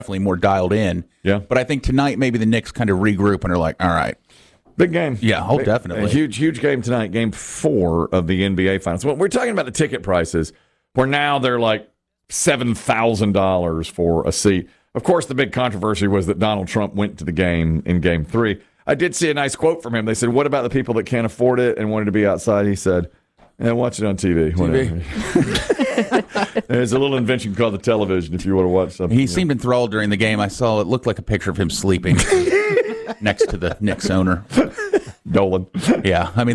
definitely more dialed in. Yeah. But I think tonight maybe the Knicks kind of regroup and are like, all right. Big game. Yeah, definitely. A huge game tonight, game 4 of the NBA Finals. Well, we're talking about the ticket prices, where now they're like $7,000 for a seat. Of course, the big controversy was that Donald Trump went to the game in game 3. I did see a nice quote from him. They said, what about the people that can't afford it and wanted to be outside? He said, watch it on TV. There's a little invention called the television if you want to watch something. He seemed enthralled during the game. I saw it looked like a picture of him sleeping next to the Knicks owner. Dolan. Yeah. I mean,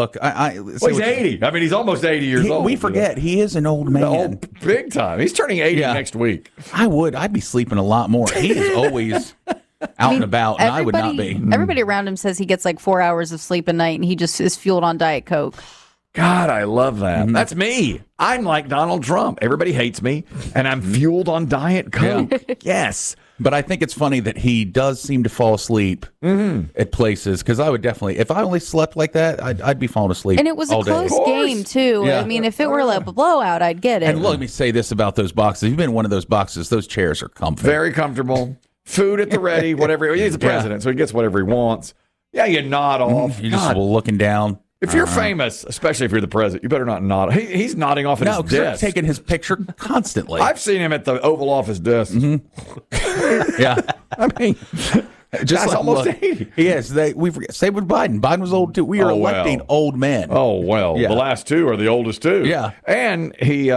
he's 80. I mean, he's almost 80 years old. We forget. He is an old man. Big time. He's turning 80 next week. I'd be sleeping a lot more. He is always out and about, and I would not be. Everybody around him says he gets like 4 hours of sleep a night, and he just is fueled on Diet Coke. God, I love that. Mm-hmm. That's me. I'm like Donald Trump. Everybody hates me, and I'm fueled on Diet Coke. Yeah. Yes. But I think it's funny that he does seem to fall asleep at places, because I would definitely, if I only slept like that, I'd be falling asleep. And it was a close game, too. Yeah. I mean, if it were like a blowout, I'd get it. And let me say this about those boxes. If you've been in one of those boxes, those chairs are comfy. Very comfortable. Food at the ready, whatever. He's the president, so he gets whatever he wants. Yeah, you nod off. You're just looking down. If you're famous, especially if you're the president, you better not nod. He's nodding off at his desk. Taking his picture constantly. I've seen him at the Oval Office desk. Mm-hmm. Yeah. I mean, just like, almost 80. Yes, same with Biden. Biden was old, too. We are electing old men. Oh, well. Yeah. The last two are the oldest, too. Yeah. And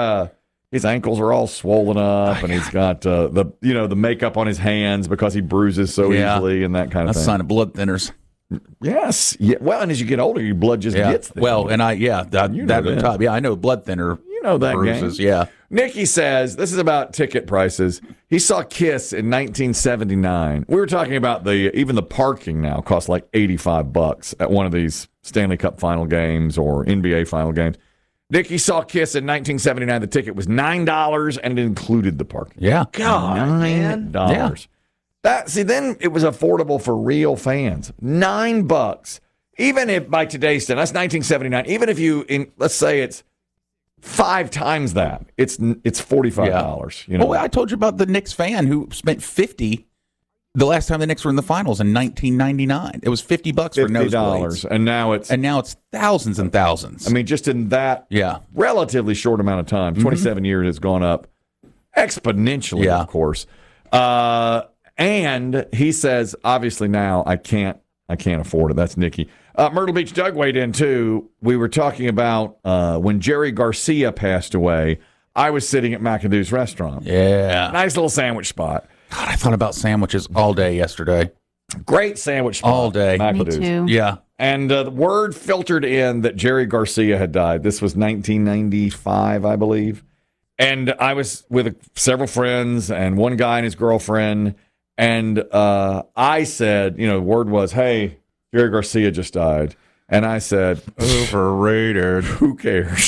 his ankles are all swollen up, and he's got the makeup on his hands because he bruises so easily and that kind of thing. That's a sign of blood thinners. Yes. Yeah. Well, and as you get older, your blood just gets thin. Well, and top. Yeah, I know blood thinner. You know that bruises. Game. Yeah. Nikki says this is about ticket prices. He saw Kiss in 1979. We were talking about even the parking now costs like $85 at one of these Stanley Cup final games or NBA final games. Nikki saw Kiss in 1979. The ticket was $9, and it included the parking. Yeah. God, $9. Yeah. Then it was affordable for real fans. $9. Even if by today's standard, that's 1979. Even if let's say it's 5 times that, it's $45. Yeah. You know? I told you about the Knicks fan who spent $50 the last time the Knicks were in the finals in 1999. It was $50 for nosebleeds, and now it's thousands and thousands. I mean, just in that relatively short amount of time, 27 years, it's gone up exponentially. Of course. And he says, obviously now I can't afford it. That's Nikki. Myrtle Beach Doug weighed in too. We were talking about when Jerry Garcia passed away. I was sitting at McAdoo's restaurant. Yeah, nice little sandwich spot. God, I thought about sandwiches all day yesterday. Great sandwich spot all day. McAdoo's. Me too. Yeah. And the word filtered in that Jerry Garcia had died. This was 1995, I believe. And I was with several friends and one guy and his girlfriend. And I said, the word was, hey, Jerry Garcia just died. And I said, overrated. Who cares?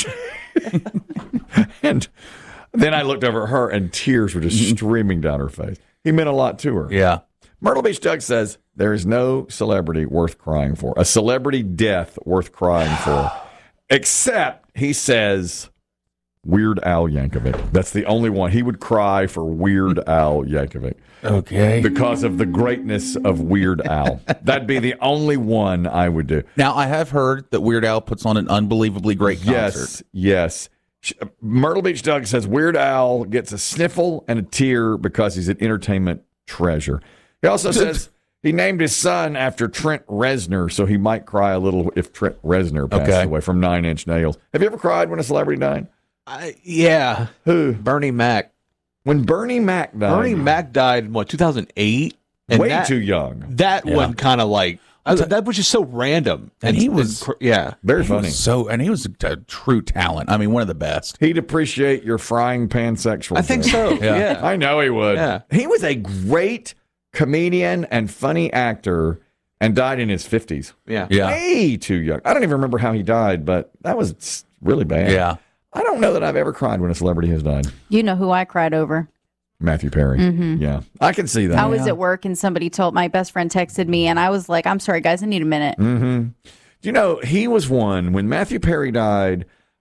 And then I looked over at her, and tears were just streaming down her face. He meant a lot to her. Yeah. Myrtle Beach Doug says, there is no celebrity worth crying for. A celebrity death worth crying for. Except, he says, Weird Al Yankovic. That's the only one. He would cry for Weird Al Yankovic. Okay. Because of the greatness of Weird Al. That'd be the only one I would do. Now, I have heard that Weird Al puts on an unbelievably great concert. Yes. Myrtle Beach Doug says Weird Al gets a sniffle and a tear because he's an entertainment treasure. He also says he named his son after Trent Reznor, so he might cry a little if Trent Reznor passes away from 9 Inch Nails. Have you ever cried when a celebrity died? Yeah. Who? Bernie Mac. When Bernie Mac died. Bernie Mac died in, 2008? And way too young. That one kind of like, that was just so random. And he was, very funny. And he was a true talent. I mean, one of the best. He'd appreciate your frying pan sexual. I think so. Yeah. I know he would. Yeah. He was a great comedian and funny actor and died in his 50s. Yeah. Way too young. I don't even remember how he died, but that was really bad. Yeah. I don't know that I've ever cried when a celebrity has died. You know who I cried over? Matthew Perry. Mm-hmm. Yeah. I can see that. I was at work and somebody my best friend texted me and I was like, I'm sorry, guys, I need a minute. Mm-hmm. You know, he was one, when Matthew Perry died,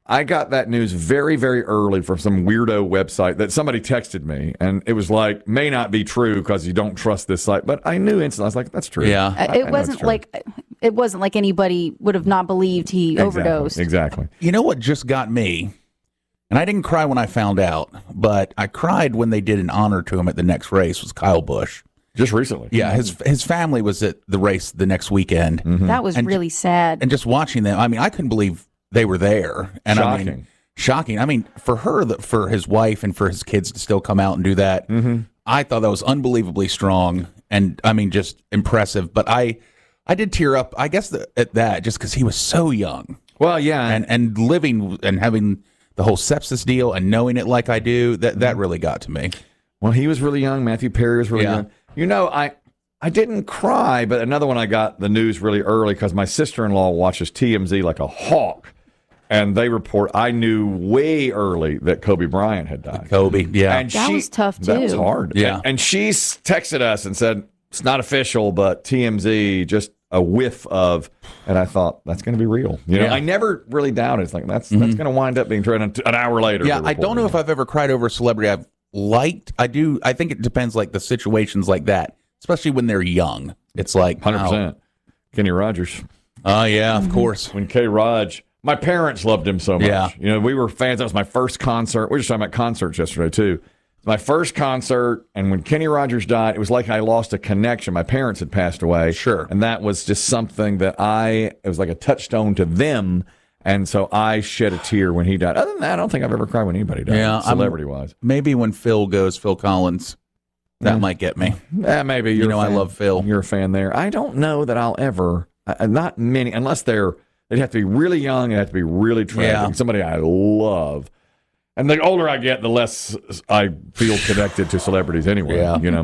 I got that news very, very early from some weirdo website that somebody texted me, and it was like, may not be true because you don't trust this site. But I knew instantly. I was like, that's true. Yeah. I It know wasn't it's true. like it wasn't like anybody would have not believed he overdosed. Exactly. You know what just got me? And I didn't cry when I found out, but I cried when they did an honor to him at the next race, was Kyle Busch. Just recently. Yeah, his family was at the race the next weekend. That was really sad. And just watching them, I mean, I couldn't believe they were there. And I mean, Shocking. shocking. I mean, for her, for his wife and for his kids to still come out and do that, I thought that was unbelievably strong and, I mean, just impressive. But I did tear up, I guess, at that, just because he was so young. Well, yeah. And living and having the whole sepsis deal and knowing it like I do, that really got to me. Well, he was really young. Matthew Perry was really young. You know, I didn't cry, but another one I got the news really early because my sister-in-law watches TMZ like a hawk. And they report, I knew way early that Kobe Bryant had died. Kobe, yeah. And That was tough, That was too. hard. Yeah. And she texted us and said, it's not official, but TMZ, just a whiff of, and I thought, that's going to be real. You know, Yeah. I never really doubted. It's like, that's going to wind up being true. And an hour later. Yeah, they I don't know reported if I've ever cried over a celebrity I've liked. I think it depends, like the situations like that, especially when they're young. It's like 100%. Kenny Rogers. Oh, yeah, of course. When K-Raj, my parents loved him so much. Yeah. You know, we were fans. That was my first concert. We were just talking about concerts yesterday, too. My first concert, and when Kenny Rogers died, it was like I lost a connection. My parents had passed away. Sure. And that was just something that it was like a touchstone to them. And so I shed a tear when he died. Other than that, I don't think I've ever cried when anybody died, Yeah, celebrity-wise. Maybe when Phil goes, Phil Collins, that might get me. Maybe. You're a I fan. love Phil. You're a fan there. I don't know that I'll ever, not many, unless they'd have to be really young, it'd have to be really tragic. Yeah. Somebody I love. And the older I get, the less I feel connected to celebrities anyway. Yeah. You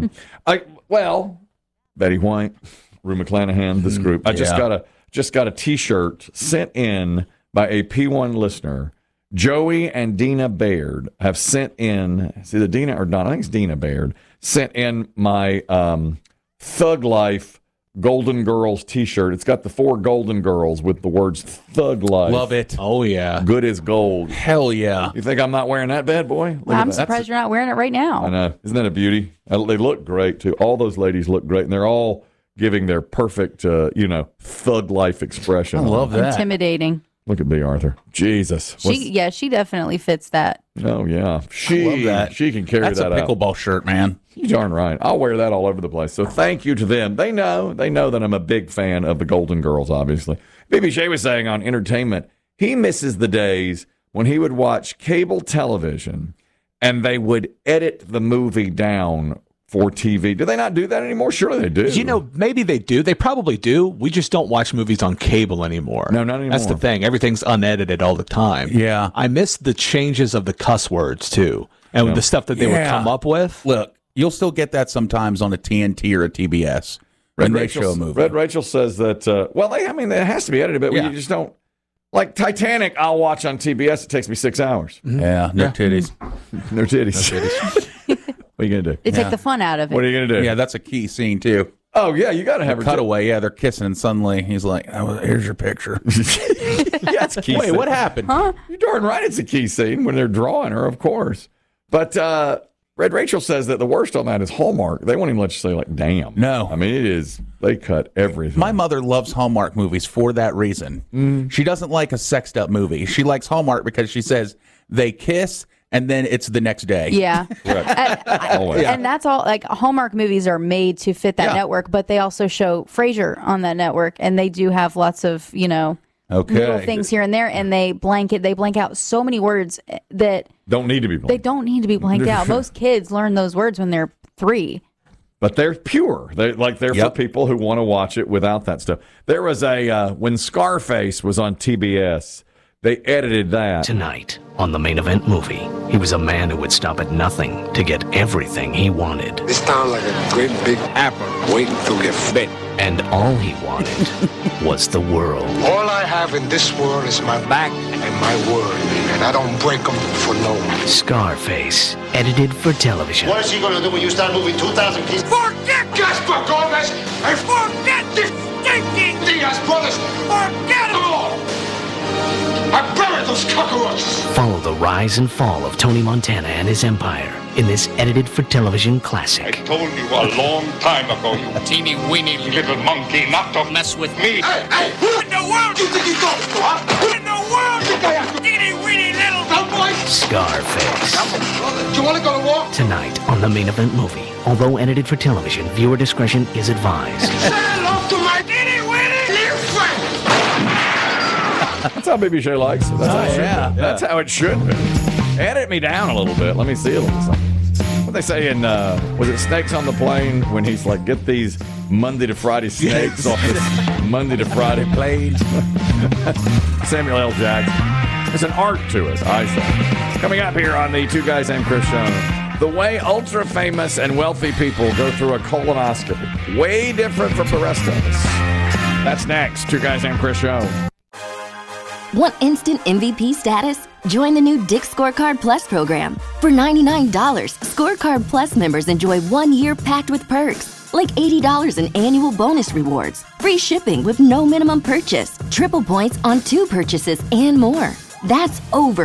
know, Betty White, Rue McClanahan, this group. I just got a T-shirt sent in by a P1 listener. Joey and Dina Baird have sent in. It's either Dina or Donna. I think it's Dina Baird. Sent in my Thug Life Golden Girls T-shirt. It's got the 4 Golden Girls with the words Thug Life. Love it. Oh, yeah. Good as gold. Hell yeah. You think I'm not wearing that bad boy? Look at I'm that. surprised you're not wearing it right now. I know. Isn't that a beauty? They look great, too. All those ladies look great, and they're all giving their perfect, thug life expression. I love that. Intimidating. Look at B. Arthur. Jesus. She definitely fits that. Oh, yeah. love that. She can carry That's a that out. pickleball shirt, man. You darn right. I'll wear that all over the place. So thank you to them. They know that I'm a big fan of the Golden Girls, obviously. BB was saying on entertainment, he misses the days when he would watch cable television and they would edit the movie down for TV. Do they not do that anymore? Surely they do. You know, maybe they do. They probably do. We just don't watch movies on cable anymore. No, not That's the anymore. thing. Everything's unedited all the time. Yeah. I miss the changes of the cuss words, too. And the stuff that they would Yeah. come up with. Look, you'll still get that sometimes on a TNT or a TBS when they show a movie. Red Rachel says that, it has to be edited, but Yeah. you just don't. Like Titanic, I'll watch on TBS. It takes me 6 hours. Yeah, no titties. No titties. What are you going to do? They take the fun out of it. What are you going to do? Yeah, that's a key scene, too. Oh, yeah, you got to have her Cutaway, yeah, they're kissing, and suddenly he's like, oh, here's your picture. Yeah, it's a key Wait, scene. what happened? You're darn right it's a key scene when they're drawing her, of course. But Red Rachel says that the worst on that is Hallmark. They won't even let you say, like, damn. No. I mean, it is, they cut everything. My mother loves Hallmark movies for that reason. She doesn't like a sexed up movie. She likes Hallmark because she says they kiss and then it's the next day. Yeah. Always. And that's all, like, Hallmark movies are made to fit that Yeah. network, but they also show Frasier on that network, and they do have lots of, little Okay. things here and there, and they blank out so many words that Don't need to be they blamed. don't need to be blanked out. Most kids learn those words when they're 3. But they're pure. They're for Yep. people who want to watch it without that stuff. There was when Scarface was on TBS, they edited that. Tonight, on the main event movie, he was a man who would stop at nothing to get everything he wanted. This sounds like a great big apple waiting to get bit. And all he wanted was the world. All I have in this world is my back and my word, and I don't break them for no one. Scarface, edited for television. What is he gonna do when you start moving 2,000 kids? Forget Gaspar Gomez and forget the stinking Diaz brothers. Forget them all. I buried those cockroaches. Follow the rise and fall of Tony Montana and his empire in this edited-for-television classic. I told you a long time ago, you teeny-weeny little monkey, not to mess with me. Hey, what in the world do you think you're going to, huh? What in the world you think I am? Teeny-weeny little cowboy? Scarface. Do you want to go to war? Tonight on The Main Event Movie. Although edited for television, viewer discretion is advised. Say hello to my teeny-weeny little friend. That's how Baby Shay likes it. That's how it should be. That's how it should be. Edit me down a little bit. Let me see a little something. What they say in, was it Snakes on the Plane? When he's like, get these Monday to Friday snakes off this Monday to Friday plane. Samuel L. Jackson. There's an art to it, I say. Coming up here on the Two Guys Named Chris show. The way ultra-famous and wealthy people go through a colonoscopy. Way different from the rest of us. That's next. Two Guys Named Chris show. Want instant MVP status? Join the new Dick's Scorecard Plus program. For $99, Scorecard Plus members enjoy 1 year packed with perks, like $80 in annual bonus rewards, free shipping with no minimum purchase, triple points on 2 purchases, and more. That's over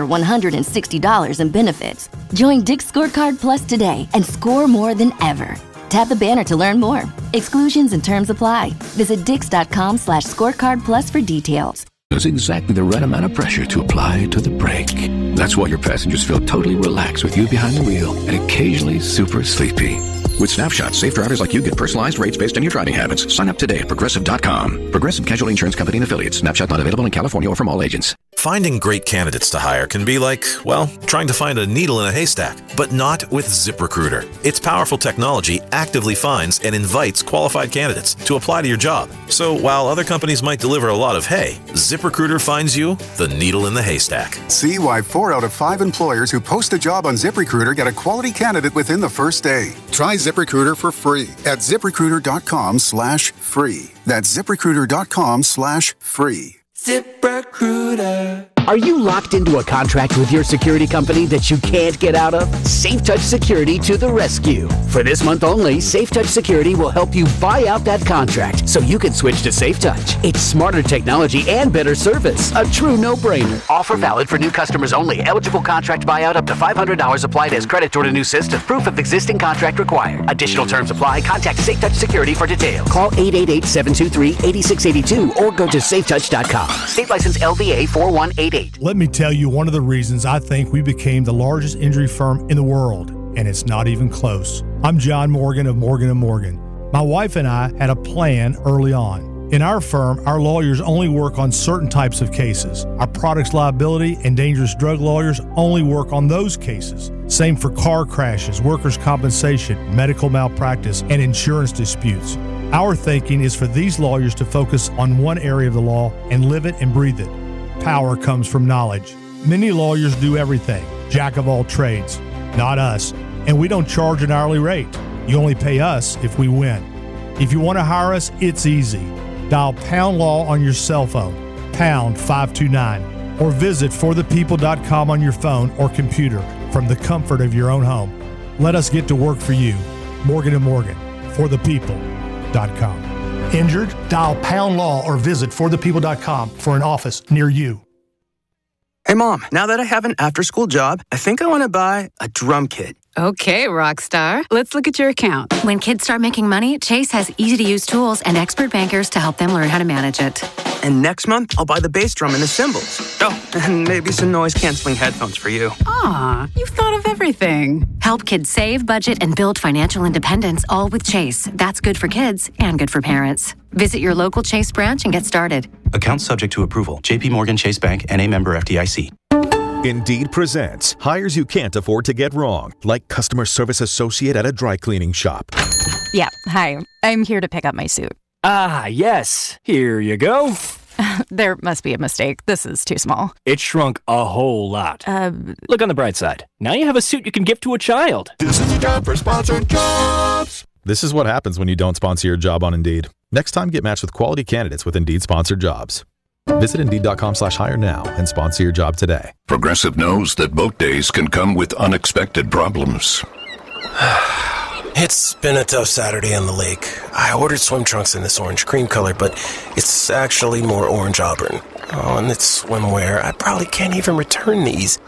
$160 in benefits. Join Dick's Scorecard Plus today and score more than ever. Tap the banner to learn more. Exclusions and terms apply. Visit dix.com/scorecard plus for details. There's exactly the right amount of pressure to apply to the brake. That's why your passengers feel totally relaxed with you behind the wheel and occasionally super sleepy. With Snapshot, safe drivers like you get personalized rates based on your driving habits. Sign up today at Progressive.com. Progressive Casualty Insurance Company and Affiliates. Snapshot not available in California or from all agents. Finding great candidates to hire can be like, well, trying to find a needle in a haystack, but not with ZipRecruiter. Its powerful technology actively finds and invites qualified candidates to apply to your job. So while other companies might deliver a lot of hay, ZipRecruiter finds you the needle in the haystack. See why 4 out of 5 employers who post a job on ZipRecruiter get a quality candidate within the first day. Try ZipRecruiter for free at ZipRecruiter.com/free. That's ZipRecruiter.com/free. ZipRecruiter. Are you locked into a contract with your security company that you can't get out of? SafeTouch Security to the rescue. For this month only, SafeTouch Security will help you buy out that contract so you can switch to SafeTouch. It's smarter technology and better service. A true no-brainer. Offer valid for new customers only. Eligible contract buyout up to $500 applied as credit toward a new system. Proof of existing contract required. Additional terms apply. Contact SafeTouch Security for details. Call 888-723-8682 or go to safetouch.com. State license LVA 4188. Let me tell you one of the reasons I think we became the largest injury firm in the world, and it's not even close. I'm John Morgan of Morgan & Morgan. My wife and I had a plan early on. In our firm, our lawyers only work on certain types of cases. Our products liability and dangerous drug lawyers only work on those cases. Same for car crashes, workers' compensation, medical malpractice, and insurance disputes. Our thinking is for these lawyers to focus on one area of the law and live it and breathe it. Power comes from knowledge. Many lawyers do everything, jack of all trades. Not us, and we don't charge an hourly rate. You only pay us if we win. If you want to hire us, it's easy. Dial Pound Law on your cell phone, pound 529, or visit forthepeople.com on your phone or computer from the comfort of your own home. Let us get to work for you. Morgan & Morgan, forthepeople.com. Injured? Dial Pound Law or visit forthepeople.com for an office near you. Hey, Mom, now that I have an after-school job, I think I want to buy a drum kit. Okay, Rockstar. Let's look at your account. When kids start making money, Chase has easy-to-use tools and expert bankers to help them learn how to manage it. And next month, I'll buy the bass drum and the cymbals. Oh, and maybe some noise-canceling headphones for you. Aw, you've thought of everything. Help kids save, budget, and build financial independence, all with Chase. That's good for kids and good for parents. Visit your local Chase branch and get started. Account subject to approval. J.P. Morgan Chase Bank, N.A. member FDIC. Indeed presents hires you can't afford to get wrong, like customer service associate at a dry cleaning shop. Yeah, hi. I'm here to pick up my suit. Ah, yes. Here you go. There must be a mistake. This is too small. It shrunk a whole lot. Look on the bright side. Now you have a suit you can give to a child. This is a job for sponsored jobs. This is what happens when you don't sponsor your job on Indeed. Next time, get matched with quality candidates with Indeed sponsored jobs. Visit Indeed.com/hire now and sponsor your job today. Progressive knows that boat days can come with unexpected problems. It's been a tough Saturday on the lake. I ordered swim trunks in this orange cream color, but it's actually more orange auburn. Oh, and it's swimwear. I probably can't even return these.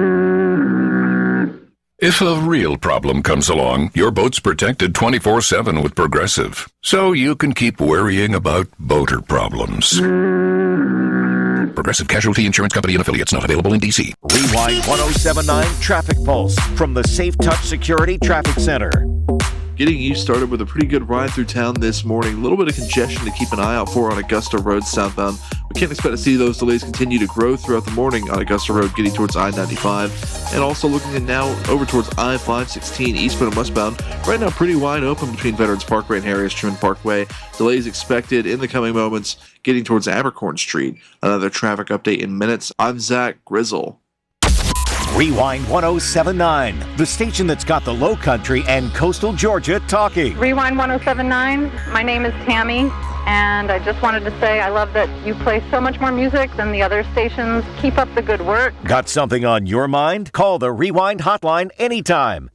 If a real problem comes along, your boat's protected 24/7 with Progressive, so you can keep worrying about boater problems. Progressive Casualty Insurance Company and affiliates, not available in D.C. Rewind 1079 Traffic Pulse from the Safe Touch Security Traffic Center. Getting you started with a pretty good ride through town this morning. A little bit of congestion to keep an eye out for on Augusta Road southbound. We can't expect to see those delays continue to grow throughout the morning on Augusta Road getting towards I-95. And also looking at now over towards I-516 eastbound and westbound. Right now pretty wide open between Veterans Parkway and Harry S. Truman Parkway. Delays expected in the coming moments getting towards Abercorn Street. Another traffic update in minutes. I'm Zach Grizzle. Rewind 1079, the station that's got the Low Country and Coastal Georgia talking. Rewind 1079, my name is Tammy, and I just wanted to say I love that you play so much more music than the other stations. Keep up the good work. Got something on your mind? Call the Rewind hotline anytime.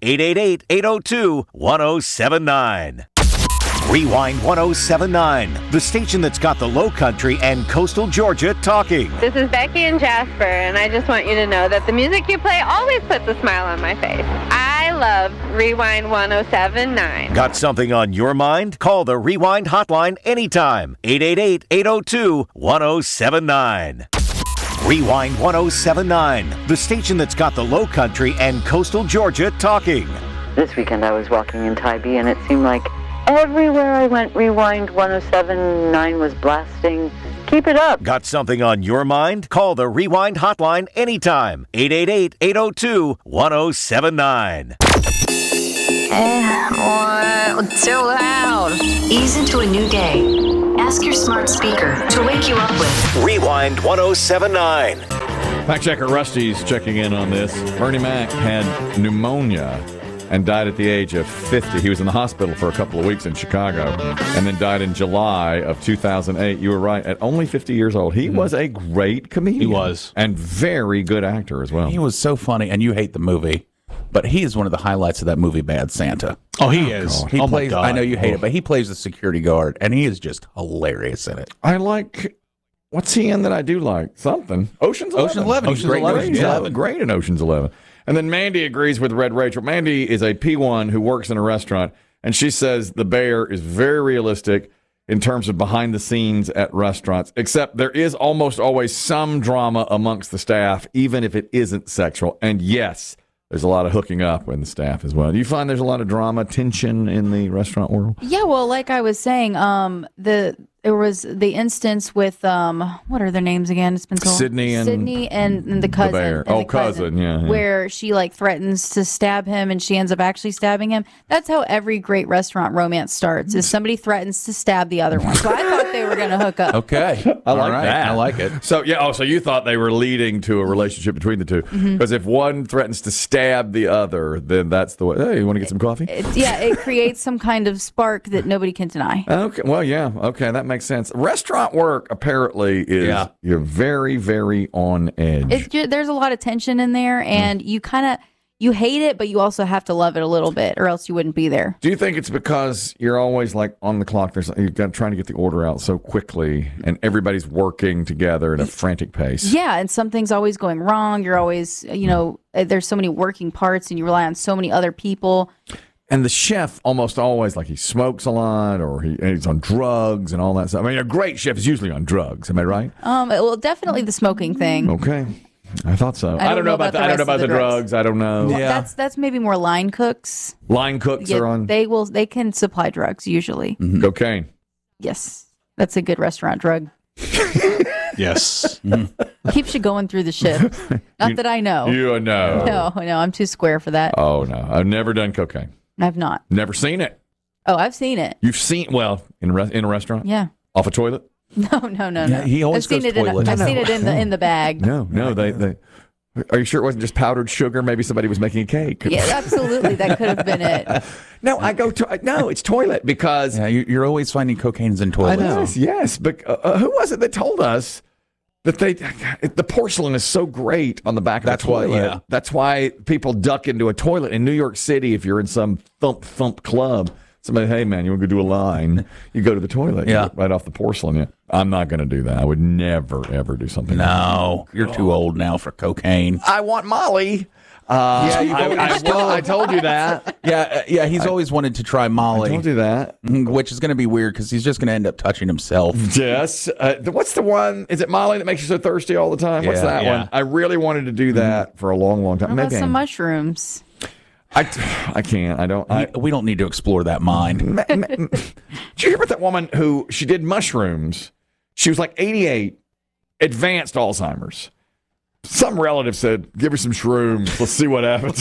888-802-1079. Rewind 1079, the station that's got the Low Country and Coastal Georgia talking. This is Becky and Jasper, and I just want you to know that the music you play always puts a smile on my face. I love Rewind 1079. Got something on your mind? Call the Rewind hotline anytime. 888-802-1079. Rewind 1079, the station that's got the Low Country and Coastal Georgia talking. This weekend I was walking in Tybee, and it seemed like everywhere I went, Rewind 1079 was blasting. Keep it up. Got something on your mind? Call the Rewind hotline anytime. 888-802-1079. It's so loud. Ease into a new day. Ask your smart speaker to wake you up with Rewind 1079. Fact checker Rusty's checking in on this. Bernie Mac had pneumonia and died at the age of 50. He was in the hospital for a couple of weeks in Chicago and then died in July of 2008. You were right, at only 50 years old. He was a great comedian. He was. And very good actor as well. He was so funny, and you hate the movie, but he is one of the highlights of that movie, Bad Santa. Oh, he is. He plays, I know you hate it, but he plays the security guard, and he is just hilarious in it. I like... What's he in that I do like? Something. Ocean's 11. Ocean's 11. He's great in Ocean's 11. Great in Ocean's 11. And then Mandy agrees with Red Rachel. Mandy is a P1 who works in a restaurant, and she says the bear is very realistic in terms of behind the scenes at restaurants, except there is almost always some drama amongst the staff, even if it isn't sexual. And yes, there's a lot of hooking up in the staff as well. Do you find there's a lot of drama, tension in the restaurant world? Yeah, well, like I was saying, there was the instance with what are their names again? It's been so Sydney and the cousin. The bear. And the cousin, yeah. Where she like threatens to stab him and she ends up actually stabbing him. That's how every great restaurant romance starts. Is somebody threatens to stab the other one. So I thought they were going to hook up. Okay, I like that. I like it. So yeah. So you thought they were leading to a relationship between the two? Because if one threatens to stab the other, then that's the way. Hey, you want to get some coffee? It creates some kind of spark that nobody can deny. Okay. Well, yeah. Okay, that makes sense. Restaurant work apparently is you're very, very on edge. There's a lot of tension in there, and you hate it, but you also have to love it a little bit, or else you wouldn't be there. Do you think it's because you're always like on the clock? You're trying to get the order out so quickly, and everybody's working together at a frantic pace. Yeah, and something's always going wrong. You're always, there's so many working parts, and you rely on so many other people. And the chef almost always, like, he smokes a lot or he's on drugs and all that stuff. I mean, a great chef is usually on drugs. Am I right? Well, definitely the smoking thing. Okay. I thought so. I don't know about the drugs. I don't know. Well, that's maybe more line cooks. Line cooks are on. They can supply drugs usually. Mm-hmm. Cocaine. Yes. That's a good restaurant drug. Yes. Keeps you going through the shift. Not that I know. You know. No, I'm too square for that. Oh, no. I've never done cocaine. I've not. Never seen it. Oh, I've seen it. You've seen, in a restaurant? Yeah. Off a toilet? No. Yeah, he always goes toilet. I've seen it in the bag. No. They. Are you sure it wasn't just powdered sugar? Maybe somebody was making a cake. Yeah, absolutely. That could have been it. No, it's toilet because you're always finding cocaine's in toilets. Yes, but who was it that told us that the porcelain is so great on the back of the toilet. Yeah. That's why people duck into a toilet in New York City. If you're in some thump club, somebody, hey man, you want to go do a line? You go to the toilet, Yeah. right off the porcelain. Yeah. I'm not going to do that. I would never ever do something. No, you're too old now for cocaine. I want Molly. I told you that. Yeah, he's always wanted to try Molly. I told you that. Which is going to be weird because he's just going to end up touching himself. Yes. What's the one? Is it Molly that makes you so thirsty all the time? What's that one? I really wanted to do that for a long, long time. How about Maybe some mushrooms? I can't. I don't. We don't need to explore that mind. Did you hear about that woman who she did mushrooms? She was like 88, advanced Alzheimer's. Some relative said, give her some shrooms. Let's see what happens.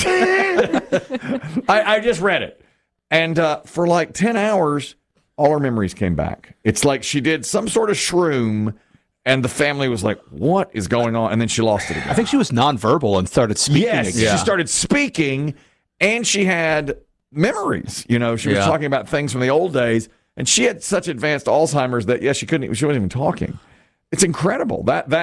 I just read it. And for like 10 hours, all her memories came back. It's like she did some sort of shroom, and the family was like, what is going on? And then she lost it again. I think she was nonverbal and started speaking Yes, again. she started speaking, and she had memories. You know, she was talking about things from the old days, and she had such advanced Alzheimer's that, she wasn't even talking. It's incredible.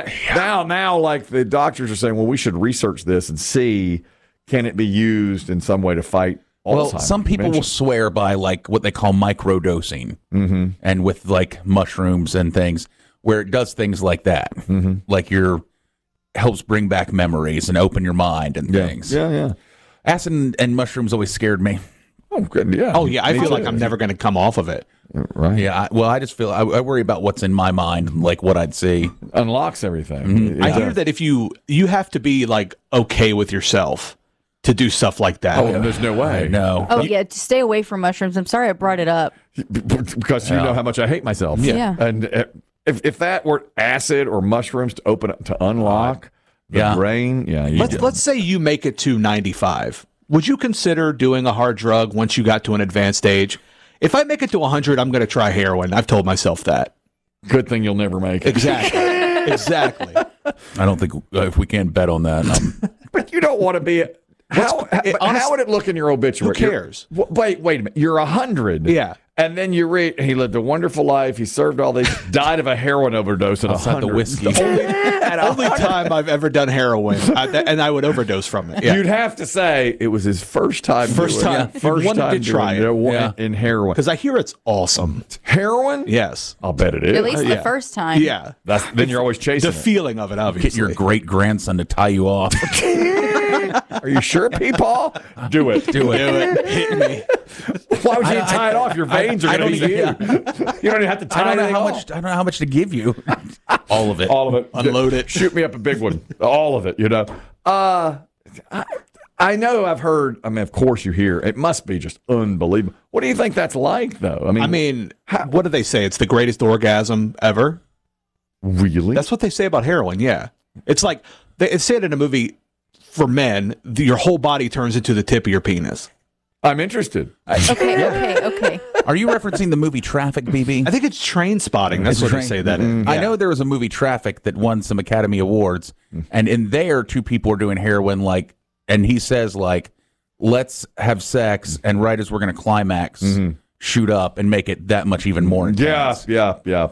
Now, like the doctors are saying, well, we should research this and see, can it be used in some way to fight Alzheimer's? Well, some people will swear by like what they call microdosing, and with like mushrooms and things, where it does things like that, like helps bring back memories and open your mind and things. Yeah. Acid and mushrooms always scared me. Oh, good. Yeah. Oh, yeah. I feel like I'm never going to come off of it. Right. Yeah. I just feel I worry about what's in my mind, like what I'd see. Unlocks everything. I hear that if you have to be like okay with yourself to do stuff like that. Oh, there's no way. No. Oh, yeah. To stay away from mushrooms. I'm sorry I brought it up. Because you know how much I hate myself. Yeah. And if that were acid or mushrooms to unlock the brain, Let's say you make it to 95. Would you consider doing a hard drug once you got to an advanced age? If I make it to 100, I'm going to try heroin. I've told myself that. Good thing you'll never make it. Exactly. Exactly. I don't think if we can't bet on that. But you don't want to be. How would it look in your obituary? Who cares? Wait a minute. You're 100. Yeah. And then you read, he lived a wonderful life. He served all these, died of a heroin overdose at 100. The whiskey. The only time I've ever done heroin, and I would overdose from it. Yeah. You'd have to say it was his first time. First time to try it. In heroin. Because I hear it's awesome. Heroin? Yes. I'll bet it is. At least the first time. Yeah. Then you're always chasing the feeling of it, obviously. Get your great grandson to tie you off. Are you sure, P-Paul? Do it. Do it. Hit me. Why would you tie it off? Your veins are going to be you. You don't even have to tie it off. I don't know how much to give you. All of it. All of it. Unload it. Shoot me up a big one. All of it, I know I've heard, of course you hear, it must be just unbelievable. What do you think that's like, though? What do they say? It's the greatest orgasm ever? Really? That's what they say about heroin, yeah. It's like, they said in a movie, for men, your whole body turns into the tip of your penis. I'm interested. Okay. Are you referencing the movie Traffic, BB? I think it's Train Spotting. That's what they say that in. I know there was a movie Traffic that won some Academy Awards, and in there, two people are doing heroin, and he says, let's have sex, and right as we're going to climax, shoot up and make it that much even more intense. Yeah.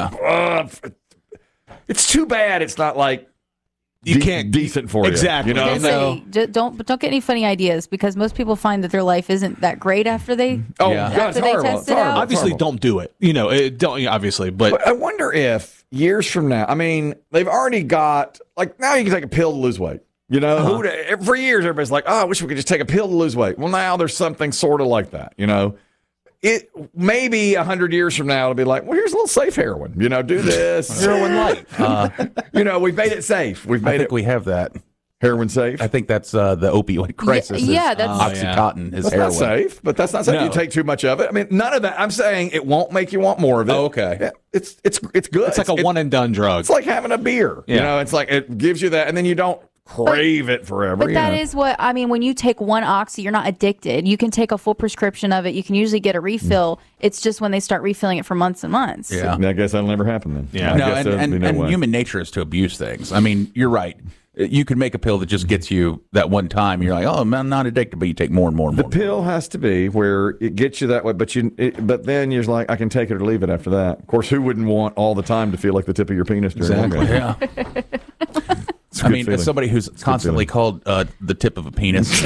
It's too bad it's not you can't decent for exactly. you. Don't get any funny ideas, because most people find that their life isn't that great after they test it out. Obviously, don't do it. Don't obviously, but I wonder if years from now, they've already got now you can take a pill to lose weight. For years everybody's like, oh, I wish we could just take a pill to lose weight. Well, now there's something sort of like that. It maybe 100 years from now it'll be like, well, here's a little safe heroin. Do this heroin light. We've made it safe. We have that heroin safe. I think that's the opioid crisis. Yeah, that's OxyContin is that's heroin. Not safe, but that's not safe. No. You take too much of it. None of that. I'm saying it won't make you want more of it. Oh, okay. Yeah, it's good. It's like a one and done drug. It's like having a beer. Yeah. It's like it gives you that, and then you don't crave it forever. But that is what when you take one oxy, you're not addicted. You can take a full prescription of it. You can usually get a refill. It's just when they start refilling it for months and months. Yeah, I guess that'll never happen then. Yeah, and human nature is to abuse things. You're right. you could make a pill that just gets you that one time. You're like, oh, I'm not addicted, but you take more and more and more. The pill has to be where it gets you that way, but then you're like, I can take it or leave it after that. Of course, who wouldn't want all the time to feel like the tip of your penis during Exactly. orgasm? Yeah. I mean, as somebody who's constantly called the tip of a penis.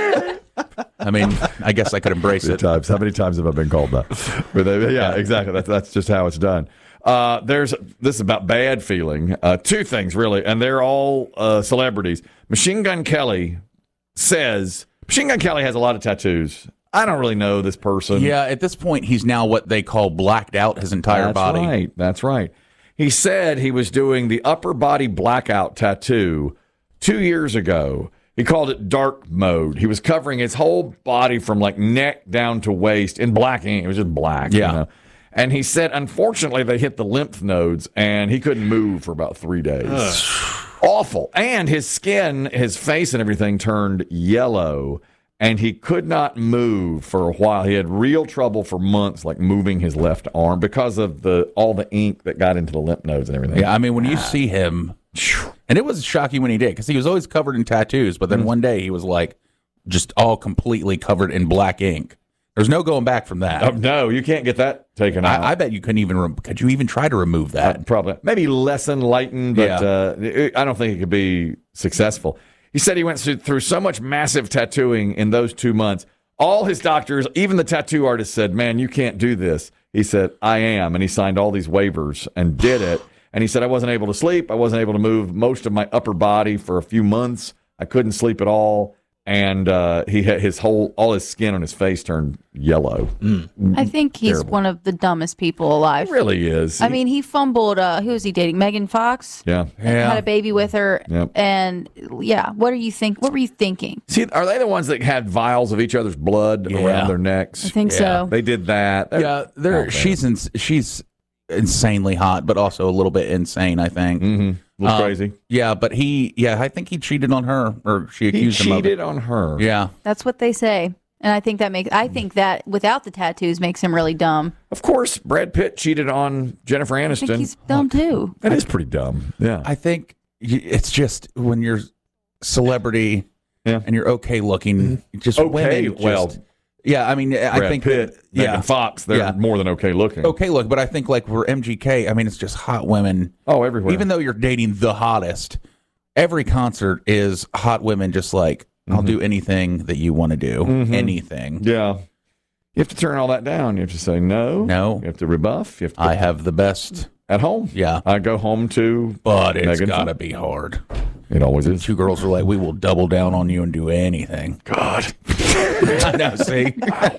I mean, I guess I could embrace it. How many times have I been called that? Yeah, exactly. That's just how it's done. This is about bad feeling. Two things, really, and they're all celebrities. Machine Gun Kelly says, Machine Gun Kelly has a lot of tattoos. I don't really know this person. Yeah, at this point, he's now what they call blacked out his entire body. That's right. He said he was doing the upper body blackout tattoo 2 years ago. He called it dark mode. He was covering his whole body from like neck down to waist in black ink. It was just black. Yeah. You know? And he said, unfortunately, they hit the lymph nodes, and he couldn't move for about 3 days. Awful. And his skin, his face and everything turned yellow, and he could not move for a while. He had real trouble for months, like moving his left arm because of all the ink that got into the lymph nodes and everything. Yeah, I mean, when you see him, and it was shocking when he did, because he was always covered in tattoos, but then one day he was like just all completely covered in black ink. There's no going back from that. Oh, no, you can't get that taken out. I bet you couldn't even. Could you even try to remove that? Probably. Maybe lessen, lighten, but I don't think it could be successful. He said he went through so much massive tattooing in those 2 months. All his doctors, even the tattoo artist, said, man, you can't do this. He said, I am. And he signed all these waivers and did it. And he said, I wasn't able to sleep. I wasn't able to move most of my upper body for a few months. I couldn't sleep at all. And he had all his skin on his face turned yellow. I think he's Terrible. one of the dumbest people alive. He really is. I mean, he fumbled. Who was he dating? Megan Fox. Yeah. Had a baby with her. Yep. And yeah, what were you thinking? See, are they the ones that had vials of each other's blood around their necks? I think so. They did that. She's insanely hot, but also a little bit insane, I think. A little crazy. Yeah, but I think he cheated on her, or she accused him of it. He cheated on her. Yeah. That's what they say. And I think that without the tattoos makes him really dumb. Of course, Brad Pitt cheated on Jennifer Aniston. I think he's dumb too. That is pretty dumb. Yeah. I think it's just when you're celebrity and you're okay looking, just Okay, women. well, yeah, I mean, I Brad think Pitt, Megan Fox, they're more than okay looking. Okay, look, but I think like for MGK, I mean, it's just hot women. Oh, everywhere. Even though you're dating the hottest, every concert is hot women. Just like I'll do anything that you want to do, anything. Yeah, you have to turn all that down. You have to say no. You have to rebuff. You have to I have the best at home. Yeah, I go home to, but it's Megan gotta Fox. be hard. It always is. Two girls are like, we will double down on you and do anything. God. I know, see?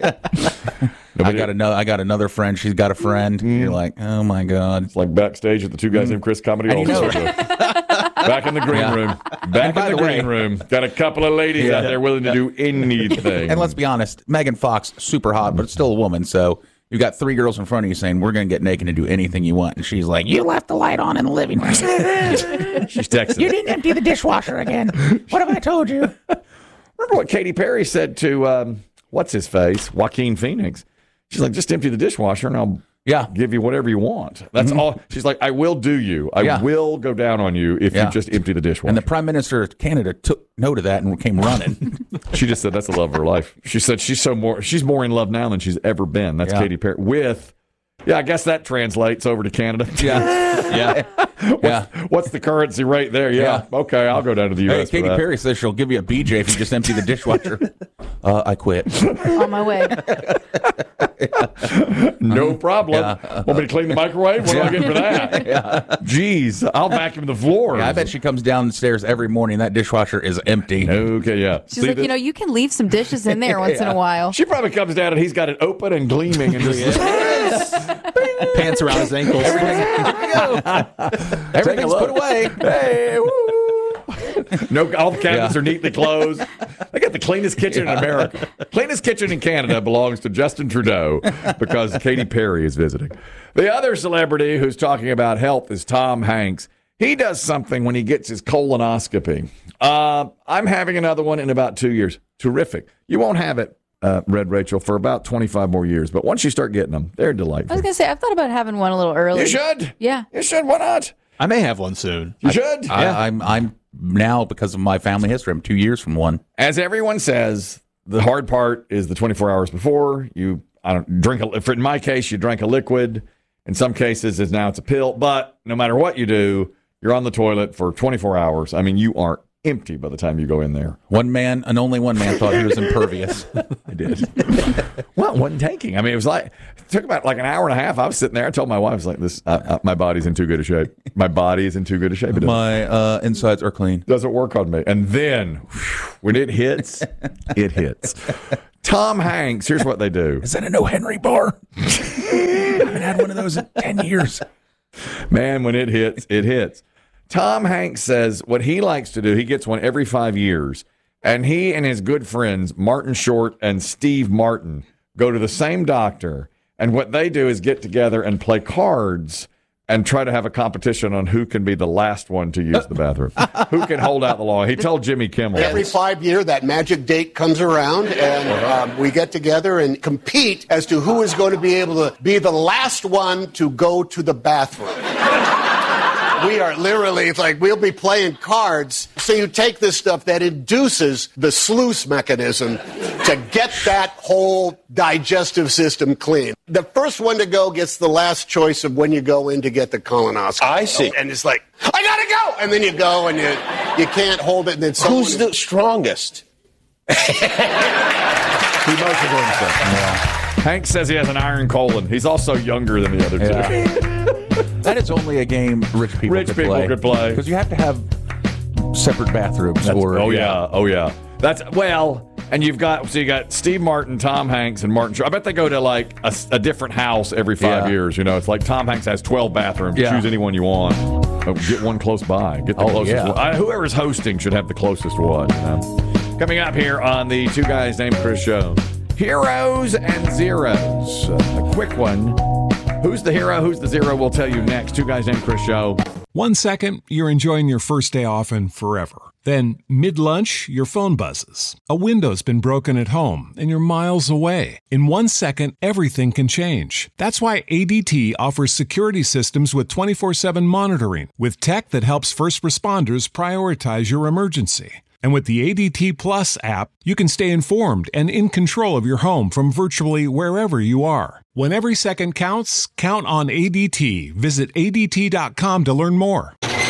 I got another friend. She's got a friend. You're like, oh my God. It's like backstage at the Two Guys Named Chris Comedy And you know- All-Star. Back in the green room. Back in the green room. Got a couple of ladies out there willing to do anything. And let's be honest, Megan Fox, super hot, but it's still a woman. So you got 3 girls in front of you saying, we're going to get naked and do anything you want. And she's like, you left the light on in the living room. She's texting. You didn't empty the dishwasher again. What have I told you? Remember what Katy Perry said to, what's his face? Joaquin Phoenix. She's like, just empty the dishwasher and I'll give you whatever you want. That's all. She's like, I will do you. I will go down on you if you just empty the dishwasher. And the Prime Minister of Canada took note of that and came running. She just said that's the love of her life. She said she's more in love now than she's ever been. That's Katy Perry with. Yeah, I guess that translates over to Canada. What's the currency rate there? Yeah. Okay, I'll go down to the U.S. Hey, Katy Perry says she'll give you a BJ if you just empty the dishwasher. I quit. On my way. No problem. Want me to clean the microwave? What do I get for that? Jeez, I'll vacuum the floor. Yeah, I bet she comes downstairs every morning. That dishwasher is empty. Okay, yeah. She's like, you can leave some dishes in there once in a while. She probably comes down and he's got it open and gleaming and just pants around his ankles. Everything's put away. Hey, woo. No, all the cabinets are neatly closed. They got the cleanest kitchen in America. Cleanest kitchen in Canada belongs to Justin Trudeau because Katy Perry is visiting. The other celebrity who's talking about health is Tom Hanks. He does something when he gets his colonoscopy. I'm having another one in about 2 years. Terrific. You won't have it, Red Rachel, for about 25 more years. But once you start getting them, they're I delightful. was going to say, I've thought about having one a little early. You should. Yeah. You should. Why not? I may have one soon. You should. I'm now, because of my family history, I'm 2 years from one. As everyone says, the hard part is the 24 hours before. In my case, you drank a liquid. In some cases, it's a pill. But no matter what you do, you're on the toilet for 24 hours. I mean, you are empty by the time you go in there. One man, and only one man, thought he was impervious. I did. Well, it wasn't tanking. I mean, it took about like an hour and a half. I was sitting there. I told my wife, I was like, "This, my body's in too good a shape. My body is in too good a shape. My insides are clean. Doesn't work on me." And then when it hits, it hits. Tom Hanks, here's what they do. Is that a No Henry bar? I haven't had one of those in 10 years. Man, when it hits, it hits. Tom Hanks says what he likes to do, he gets one every 5 years, and he and his good friends, Martin Short and Steve Martin, go to the same doctor, and what they do is get together and play cards and try to have a competition on who can be the last one to use the bathroom, who can hold out the long. He told Jimmy Kimmel. Every 5 years, that magic date comes around, and we get together and compete as to who is going to be able to be the last one to go to the bathroom. We are literally, it's like we'll be playing cards. So you take this stuff that induces the sluice mechanism to get that whole digestive system clean. The first one to go gets the last choice of when you go in to get the colonoscopy. I see. And it's like, I gotta go! And then you go and you can't hold it. And then who's the strongest? He motions himself. Yeah. Hank says he has an iron colon. He's also younger than the other two. That is only a game rich people could play. Because you have to have separate bathrooms. Oh yeah. And you got Steve Martin, Tom Hanks, and Martin Short. I bet they go to like a different house every 5 years. You know, it's like Tom Hanks has 12 bathrooms. Yeah. Choose any one you want. Get one close by. Get the closest one. Whoever's hosting should have the closest one. You know? Coming up here on the Two Guys Named Chris show, heroes and zeros. A quick one. Who's the hero? Who's the zero? We'll tell you next. Two Guys Named Chris show. 1 second, you're enjoying your first day off and forever. Then, mid-lunch, your phone buzzes. A window's been broken at home, and you're miles away. In 1 second, everything can change. That's why ADT offers security systems with 24/7 monitoring, with tech that helps first responders prioritize your emergency. And with the ADT Plus app, you can stay informed and in control of your home from virtually wherever you are. When every second counts, count on ADT. Visit ADT.com to learn more.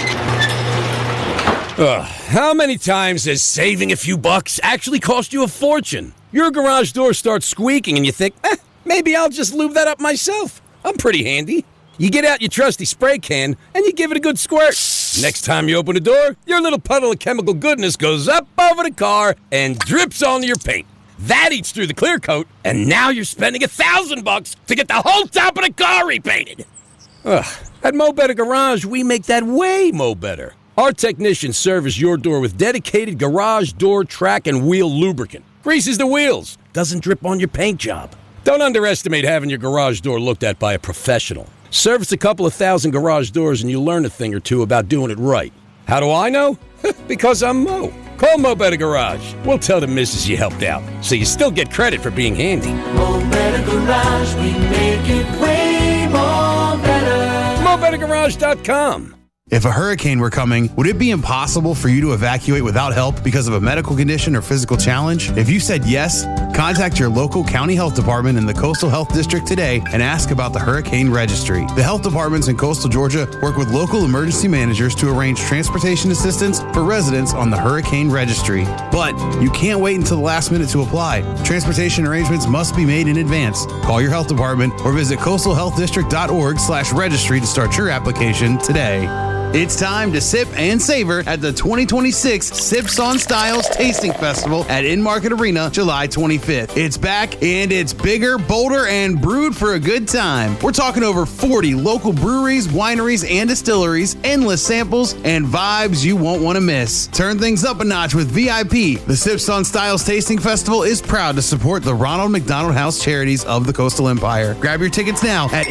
How many times has saving a few bucks actually cost you a fortune? Your garage door starts squeaking and you think, maybe I'll just lube that up myself. I'm pretty handy. You get out your trusty spray can and you give it a good squirt. Next time you open the door, your little puddle of chemical goodness goes up over the car and drips onto your paint. That eats through the clear coat, and now you're spending $1,000 to get the whole top of the car repainted. At Mo Better Garage, we make that way mo better. Our technicians service your door with dedicated garage door track and wheel lubricant. Greases the wheels, doesn't drip on your paint job. Don't underestimate having your garage door looked at by a professional. Service a couple of thousand garage doors and you'll learn a thing or two about doing it right. How do I know? Because I'm Mo. Call Mo Better Garage. We'll tell the missus you helped out, so you still get credit for being handy. Mo Better Garage, we make it way more better. MoBetterGarage.com. If a hurricane were coming, would it be impossible for you to evacuate without help because of a medical condition or physical challenge? If you said yes, contact your local county health department in the Coastal Health District today and ask about the Hurricane Registry. The health departments in coastal Georgia work with local emergency managers to arrange transportation assistance for residents on the Hurricane Registry. But you can't wait until the last minute to apply. Transportation arrangements must be made in advance. Call your health department or visit coastalhealthdistrict.org/registry to start your application today. It's time to sip and savor at the 2026 Sips on Styles Tasting Festival at In-Market Arena, July 25th. It's back, and it's bigger, bolder, and brewed for a good time. We're talking over 40 local breweries, wineries, and distilleries, endless samples, and vibes you won't want to miss. Turn things up a notch with VIP. The Sips on Styles Tasting Festival is proud to support the Ronald McDonald House Charities of the Coastal Empire. Grab your tickets now at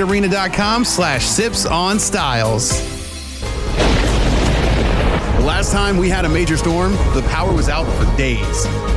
inmarketarena.com/sipsonstyles. The last time we had a major storm, the power was out for days.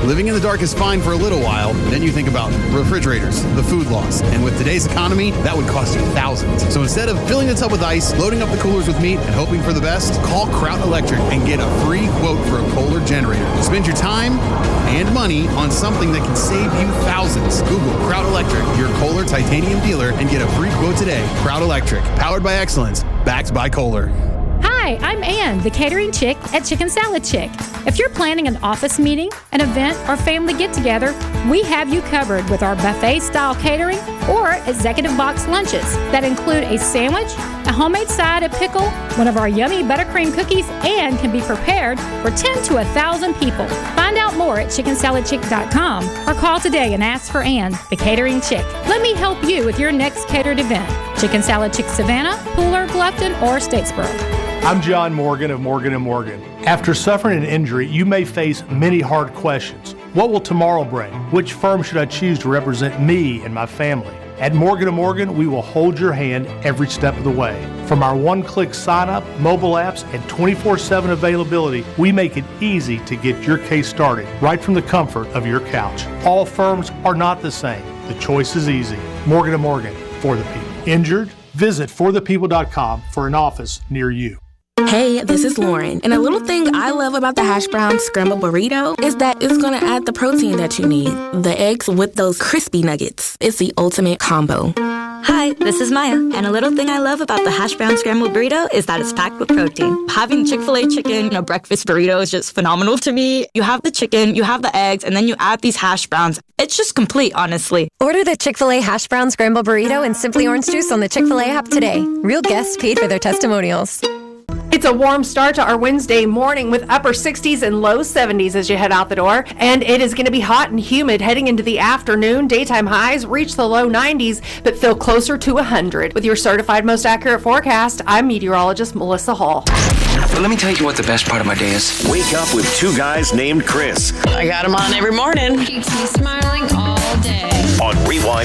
Living in the dark is fine for a little while, then you think about refrigerators, the food loss, and with today's economy, that would cost you thousands. So instead of filling the tub with ice, loading up the coolers with meat, and hoping for the best, call Kraut Electric and get a free quote for a Kohler generator. Spend your time and money on something that can save you thousands. Google Kraut Electric, your Kohler titanium dealer, and get a free quote today. Kraut Electric, powered by excellence, backed by Kohler. Hi, I'm Ann, the catering chick at Chicken Salad Chick. If you're planning an office meeting, an event, or family get-together, we have you covered with our buffet-style catering or executive box lunches that include a sandwich, a homemade side, a pickle, one of our yummy buttercream cookies, and can be prepared for 10 to 1,000 people. Find out more at chickensaladchick.com or call today and ask for Ann, the catering chick. Let me help you with your next catered event. Chicken Salad Chick Savannah, Pooler, Bluffton, or Statesboro. I'm John Morgan of Morgan & Morgan. After suffering an injury, you may face many hard questions. What will tomorrow bring? Which firm should I choose to represent me and my family? At Morgan & Morgan, we will hold your hand every step of the way. From our one-click sign-up, mobile apps, and 24/7 availability, we make it easy to get your case started right from the comfort of your couch. All firms are not the same. The choice is easy. Morgan & Morgan, for the people. Injured? Visit forthepeople.com for an office near you. Hey, this is Lauren, and a little thing I love about the hash brown scrambled burrito is that it's going to add the protein that you need. The eggs with those crispy nuggets. It's the ultimate combo. Hi, this is Maya, and a little thing I love about the hash brown scrambled burrito is that it's packed with protein. Having Chick-fil-A chicken in a breakfast burrito is just phenomenal to me. You have the chicken, you have the eggs, and then you add these hash browns. It's just complete, honestly. Order the Chick-fil-A hash brown scrambled burrito and Simply Orange Juice on the Chick-fil-A app today. Real guests paid for their testimonials. It's a warm start to our Wednesday morning with upper 60s and low 70s as you head out the door. And it is going to be hot and humid heading into the afternoon. Daytime highs reach the low 90s, but feel closer to 100. With your certified most accurate forecast, I'm meteorologist Melissa Hall. But let me tell you what the best part of my day is. Wake up with two guys named Chris. I got him on every morning. Keeps me smiling all day. On Rewind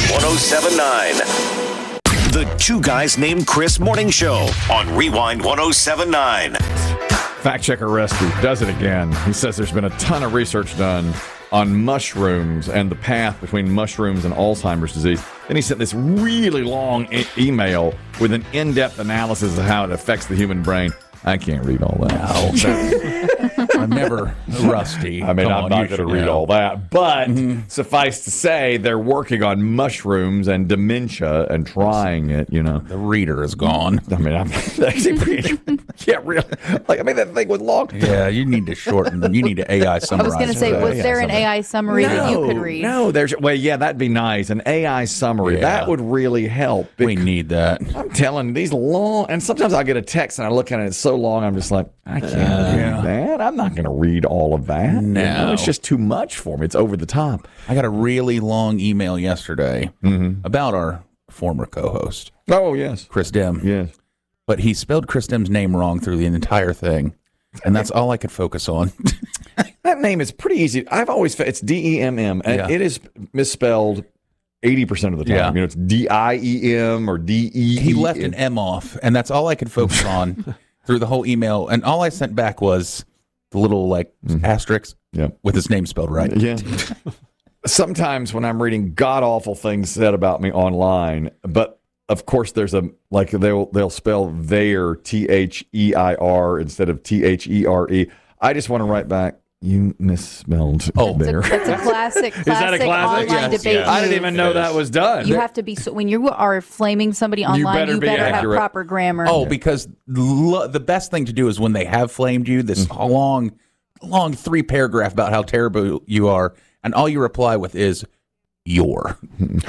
107.9. The Two Guys Named Chris Morning Show on Rewind 107.9. Fact checker Rusty does it again. He says there's been a ton of research done on mushrooms and the path between mushrooms and Alzheimer's disease. Then he sent this really long email with an in-depth analysis of how it affects the human brain. I can't read all that. I'm never Rusty. I mean, I'm not going to read all that. But suffice to say, they're working on mushrooms and dementia and trying it, you know. The reader is gone. I mean, I'm actually really. Like, I mean, that thing was long. Yeah, you need to shorten. You need to AI summarize. I was going to say, was there an AI summary that you could read? No, that'd be nice. An AI summary. Yeah. That would really help. We need that. I'm telling you, these long, and sometimes I'll get a text and I look at it, it's so long, I'm just like, I can't read that. I'm not going to read all of that. No. You know, it's just too much for me. It's over the top. I got a really long email yesterday about our former co-host. Oh, yes. Chris Dim. Yes. But he spelled Chris Dim's name wrong through the entire thing. And that's all I could focus on. That name is pretty easy. I've always, it's D-E-M-M. And it is misspelled 80% of the time. Yeah. You know, it's D-I-E-M or D-E-E. He left an M off, and that's all I could focus on through the whole email. And all I sent back was the little, asterisk with his name spelled right. Yeah. Sometimes when I'm reading god-awful things said about me online, but of course there's they'll spell their, T-H-E-I-R instead of T-H-E-R-E. I just want to write back, you misspelled there. It's a classic Is that a classic? online debate. Yes. I didn't even know that was done. You have to be, when you are flaming somebody online, you better have proper grammar. Oh, because the best thing to do is when they have flamed you, this long 3-paragraph about how terrible you are, and all you reply with is your.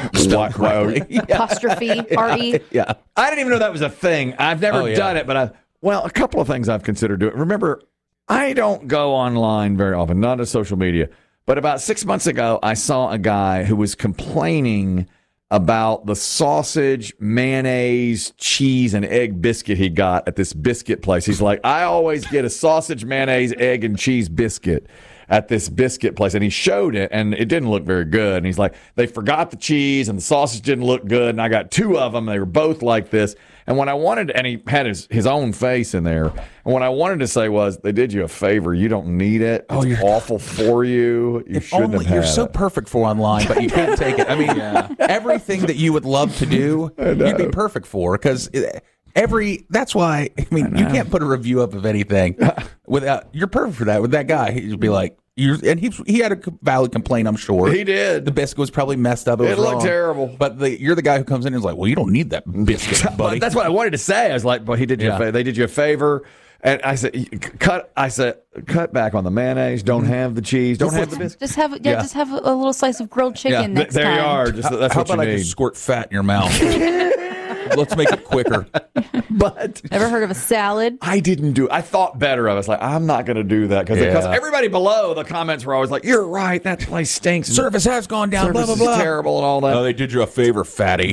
Apostrophe, R-E. Yeah. I didn't even know that was a thing. I've never done it, but a couple of things I've considered doing. Remember, I don't go online very often, not on social media. But about 6 months ago, I saw a guy who was complaining about the sausage, mayonnaise, cheese, and egg biscuit he got at this biscuit place. He's like, I always get a sausage, mayonnaise, egg, and cheese biscuit. at this biscuit place, and he showed it, and it didn't look very good. And he's like, they forgot the cheese, and the sausage didn't look good, and I got 2 of them. They were both like this. And when I wanted, and he had his own face in there, and what I wanted to say was, they did you a favor. You don't need it. It's awful for you. You shouldn't have had You're so it. perfect for online, but you can't take it. I mean, everything that you would love to do, you'd be perfect for, because that's why, I mean, you can't put a review up of anything without, you're perfect for that. With that guy, he'd be like, and he had a valid complaint, I'm sure. He did. The biscuit was probably messed up. It looked wrong. terrible. But you're the guy who comes in and is like, well, you don't need that biscuit, buddy. That's what I wanted to say. I was like, but he did you a favor. They did you a favor. And I said, cut back on the mayonnaise. Don't have the cheese. Don't have the biscuit. Just have a little slice of grilled chicken next time. There you are. That's How what you about I need. just squirt fat in your mouth? Let's make it quicker. But ever heard of a salad? I didn't do. I thought better of it. I was like, I'm not going to do that because everybody below the comments were always like, "You're right. That place stinks. Service has gone down. Service Blah blah blah. is terrible and all that." Oh, they did you a favor, fatty.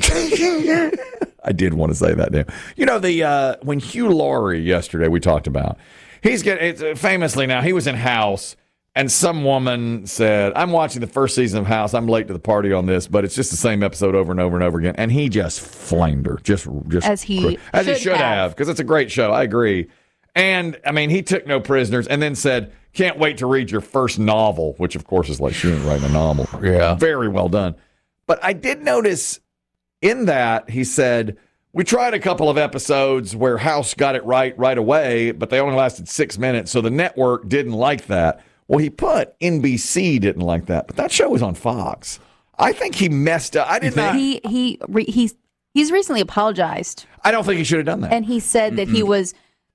I did want to say that now. You know, when Hugh Laurie yesterday we talked about, famously now, he was in House, and some woman said, I'm watching the first season of House. I'm late to the party on this, but it's just the same episode over and over and over again. And he just flamed her. Just as he should have, because it's a great show. I agree. And, I mean, he took no prisoners and then said, can't wait to read your first novel, which, of course, is like she ain't writing a novel. Yeah. Very well done. But I did notice in that he said, we tried a couple of episodes where House got it right away, but they only lasted 6 minutes, so the network didn't like that. Well, he put NBC didn't like that, but that show was on Fox. I think he messed up. I did not. He's recently apologized. I don't think he should have done that. And he said that he was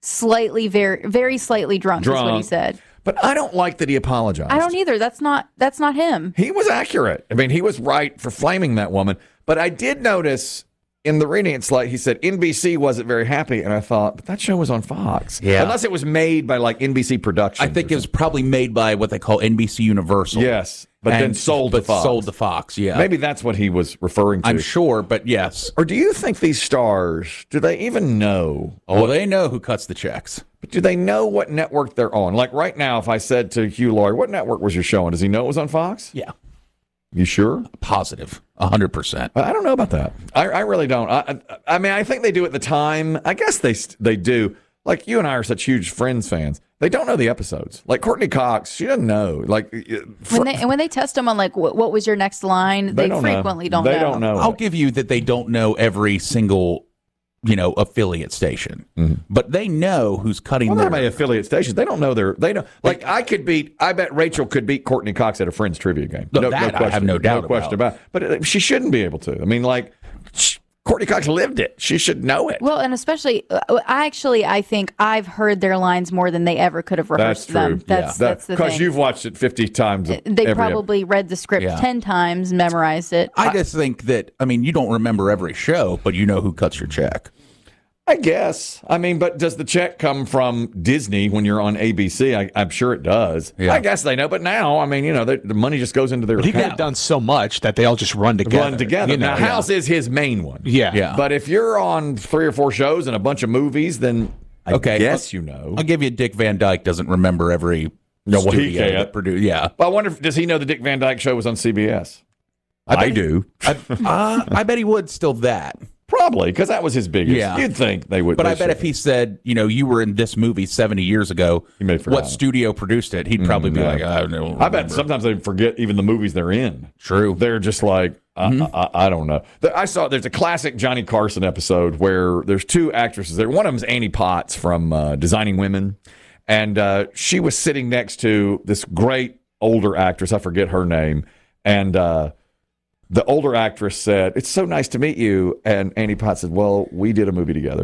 very, very slightly drunk. Is what he said. But I don't like that he apologized. I don't either. That's not him. He was accurate. I mean, he was right for flaming that woman. But I did notice in the reading, it's like he said NBC wasn't very happy, and I thought, but that show was on Fox. Yeah. Unless it was made by like NBC Productions. I think it was probably made by what they call NBC Universal. Yes, but then sold to Fox. Sold to Fox, yeah. Maybe that's what he was referring to. I'm sure, but yes. Or do you think these stars, do they even know? Oh, they know who cuts the checks. But do they know what network they're on? Like right now, if I said to Hugh Laurie, what network was your show on? Does he know it was on Fox? Yeah. You sure? Positive. 100%. I don't know about that. I really don't. I mean, I think they do at the time. I guess they do. Like you and I are such huge Friends fans. They don't know the episodes. Like Courtney Cox, she doesn't know. Like when they test them on like what was your next line, they frequently don't know. They don't know. I'll give you that they don't know every single affiliate station, but they know who's cutting their affiliate stations. They don't know they know. Like I bet Rachel could beat Courtney Cox at a Friends trivia game. No question. I have no doubt about. But she shouldn't be able to. I mean, like Courtney Cox lived it. She should know it. Well, and especially, I think I've heard their lines more than they ever could have rehearsed them. That's the thing. Because you've watched it 50 times. They probably read the script 10 times, memorized it. I just think that, you don't remember every show, but you know who cuts your check. I guess. But does the check come from Disney when you're on ABC? I'm sure it does. Yeah. I guess they know. But now, the money just goes into their account. He could have done so much that they all just run together. Now, House is his main one. Yeah. But if you're on 3 or 4 shows and a bunch of movies, then I guess you know. I'll give you Dick Van Dyke doesn't remember every he can't. Yeah. But I wonder, does he know the Dick Van Dyke show was on CBS? I do. I bet he would still that. Probably, because that was his biggest. Yeah. You'd think they would. But I bet if he said, you were in this movie 70 years ago, he may forget what studio produced it, he'd probably be like, I don't know. I bet sometimes they forget even the movies they're in. True. They're just like, I don't know. There's a classic Johnny Carson episode where there's 2 actresses there. One of them's Annie Potts from Designing Women. And she was sitting next to this great older actress. I forget her name. And the older actress said, "It's so nice to meet you." And Annie Potts said, "Well, we did a movie together."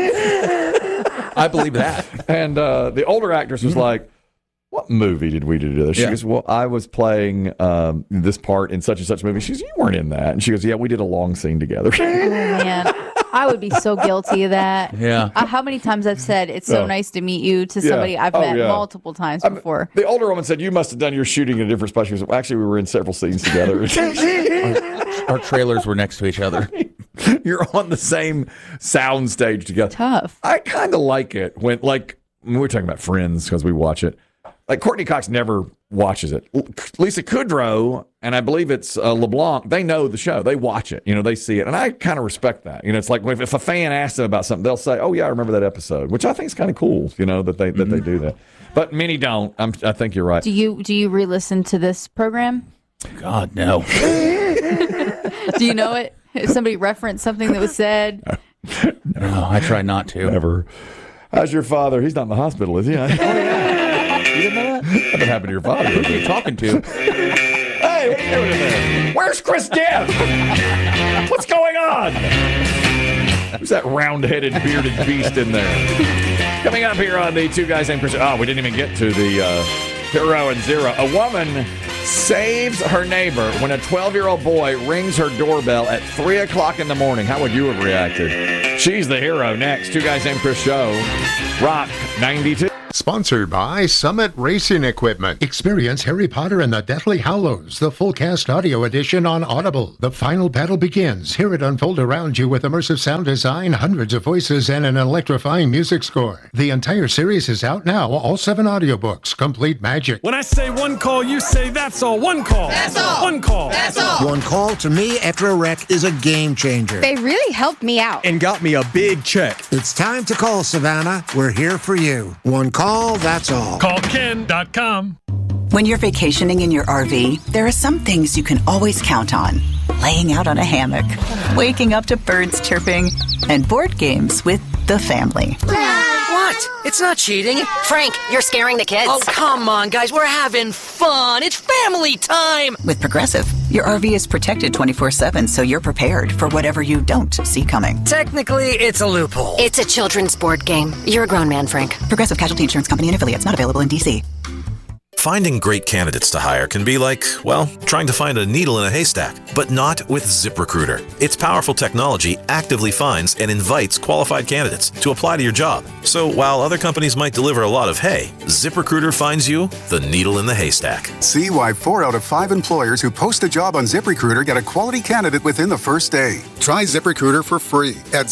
I believe that. And the older actress was like, "What movie did we do together?" She goes, "Well, I was playing this part in such and such movie." She goes, "You weren't in that." And she goes, "Yeah, we did a long scene together." Oh, man. I would be so guilty of that. Yeah. How many times I've said, "It's so nice to meet you" to somebody I've met multiple times before. The older woman said, "You must have done your shooting in a different spot." She goes, "Well, actually, we were in several scenes together." Our trailers were next to each other. You're on the same sound stage together. Tough. I kind of like it when, we were talking about Friends because we watch it. Like Courtney Cox never watches it. Lisa Kudrow, and I believe it's LeBlanc, they know the show. They watch it. They see it. And I kind of respect that. It's like if a fan asks them about something, they'll say, oh, yeah, I remember that episode, which I think is kind of cool, that they do that. But many don't. I think you're right. Do you re-listen to this program? God, no. Do you know it? If somebody referenced something that was said? No, I try not to. Never. How's your father? He's not in the hospital, is he? Oh, yeah. You didn't know that? What happened to your father? Who are you talking to? Hey, what are you doing in there? Where's Chris Dev? What's going on? Who's that round-headed, bearded beast in there? Coming up here on the Two Guys Named Chris. Oh, we didn't even get to the Hero and Zero. A woman saves her neighbor when a 12-year-old boy rings her doorbell at 3 o'clock in the morning. How would you have reacted? She's the hero. Next, Two Guys Named Chris show. Rock 92. Sponsored by Summit Racing Equipment. Experience Harry Potter and the Deathly Hallows, the full cast audio edition on Audible. The final battle begins. Hear it unfold around you with immersive sound design, hundreds of voices, and an electrifying music score. The entire series is out now. All 7 audiobooks. Complete magic. When I say one call, you say that's all. One call. That's all. One call. That's all. One call to me after a wreck is a game changer. They really helped me out. And got me a big check. It's time to call, Savannah. We're here for you. One call, that's all. CallKen.com. When you're vacationing in your RV, there are some things you can always count on. Laying out on a hammock, waking up to birds chirping, and board games with the family. What? It's not cheating. Frank, you're scaring the kids. Oh, come on, guys. We're having fun. It's family time. With Progressive, your RV is protected 24/7, so you're prepared for whatever you don't see coming. Technically, it's a loophole. It's a children's board game. You're a grown man, Frank. Progressive Casualty Insurance Company and affiliates, not available in D.C. Finding great candidates to hire can be like, well, trying to find a needle in a haystack, but not with ZipRecruiter. Its powerful technology actively finds and invites qualified candidates to apply to your job. So while other companies might deliver a lot of hay, ZipRecruiter finds you the needle in the haystack. See why 4 out of 5 employers who post a job on ZipRecruiter get a quality candidate within the first day. Try ZipRecruiter for free at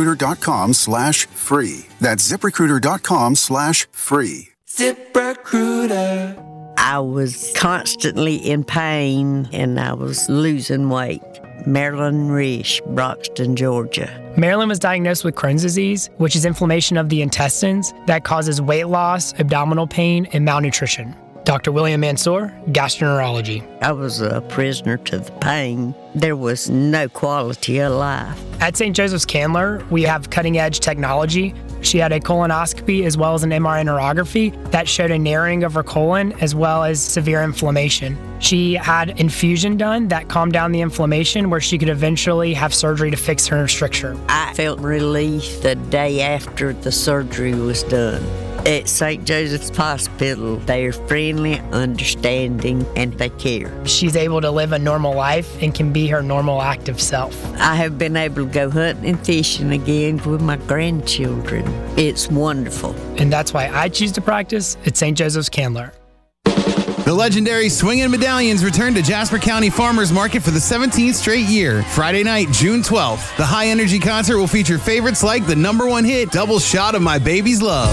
ZipRecruiter.com/free. That's ZipRecruiter.com/free. ZipRecruiter. I was constantly in pain and I was losing weight. Marilyn Risch, Broxton, Georgia. Marilyn was diagnosed with Crohn's disease, which is inflammation of the intestines that causes weight loss, abdominal pain, and malnutrition. Dr. William Mansour, gastroenterology. I was a prisoner to the pain. There was no quality of life. At St. Joseph's Candler, we have cutting-edge technology. She had a colonoscopy as well as an MRI neurography that showed a narrowing of her colon as well as severe inflammation. She had infusion done that calmed down the inflammation where she could eventually have surgery to fix her stricture. I felt relief the day after the surgery was done. At St. Joseph's Hospital, they are friendly, understanding, and they care. She's able to live a normal life and can be her normal active self. I have been able to go hunting and fishing again with my grandchildren. It's wonderful. And that's why I choose to practice at St. Joseph's Candler. The legendary Swingin' Medallions return to Jasper County Farmers Market for the 17th straight year. Friday night, June 12th. The high-energy concert will feature favorites like the #1 hit, Double Shot of My Baby's Love.